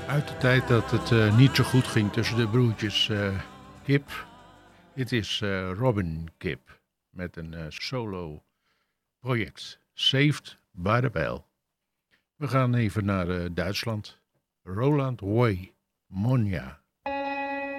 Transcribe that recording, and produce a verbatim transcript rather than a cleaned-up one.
Uit de tijd dat het uh, niet zo goed ging tussen de broertjes uh, Kip. Dit is uh, Robin Kip met een uh, solo project. Saved by the Bell. We gaan even naar uh, Duitsland. Roland Roy Monia.